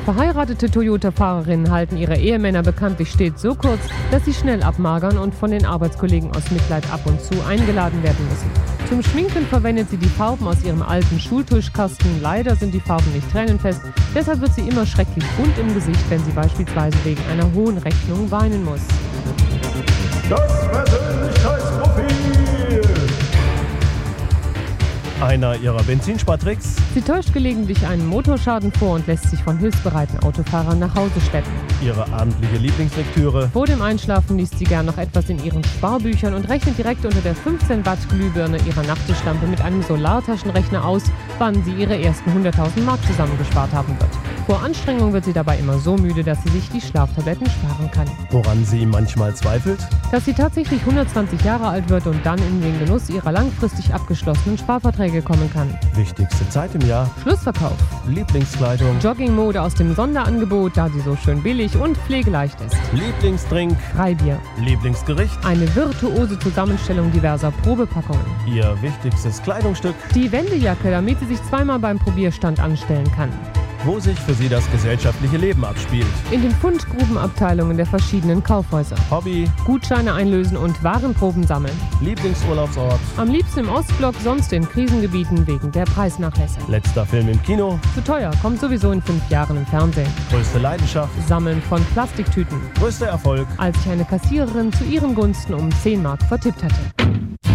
Verheiratete Toyota-Fahrerinnen halten ihre Ehemänner bekanntlich stets so kurz, dass sie schnell abmagern und von den Arbeitskollegen aus Mitleid ab und zu eingeladen werden müssen. Zum Schminken verwendet sie die Farben aus ihrem alten Schultuschkasten. Leider sind die Farben nicht tränenfest, deshalb wird sie immer schrecklich bunt im Gesicht, wenn sie beispielsweise wegen einer hohen Rechnung weinen muss. Das Persönlichkeitsprofil. Einer ihrer Benzinspartricks. Sie täuscht gelegentlich einen Motorschaden vor und lässt sich von hilfsbereiten Autofahrern nach Hause schleppen. Ihre abendliche Lieblingslektüre. Vor dem Einschlafen liest sie gern noch etwas in ihren Sparbüchern und rechnet direkt unter der 15 Watt Glühbirne ihrer Nachttischlampe mit einem Solartaschenrechner aus, wann sie ihre ersten 100.000 Mark zusammengespart haben wird. Vor Anstrengung wird sie dabei immer so müde, dass sie sich die Schlaftabletten sparen kann. Woran sie manchmal zweifelt? Dass sie tatsächlich 120 Jahre alt wird und dann in den Genuss ihrer langfristig abgeschlossenen Sparverträge kommen kann. Wichtigste Zeit im Jahr. Schlussverkauf. Lieblingskleidung. Joggingmode aus dem Sonderangebot, da sie so schön billig und pflegeleicht ist. Lieblingsdrink. Freibier. Lieblingsgericht. Eine virtuose Zusammenstellung diverser Probepackungen. Ihr wichtigstes Kleidungsstück. Die Wendejacke, damit sie sich zweimal beim Probierstand anstellen kann. Wo sich für sie das gesellschaftliche Leben abspielt. In den Fundgrubenabteilungen der verschiedenen Kaufhäuser. Hobby. Gutscheine einlösen und Warenproben sammeln. Lieblingsurlaubsort. Am liebsten im Ostblock, sonst in Krisengebieten wegen der Preisnachlässe. Letzter Film im Kino. Zu teuer, kommt sowieso in 5 Jahren im Fernsehen. Größte Leidenschaft. Sammeln von Plastiktüten. Größter Erfolg. Als sich eine Kassiererin zu ihren Gunsten um 10 Mark vertippt hatte.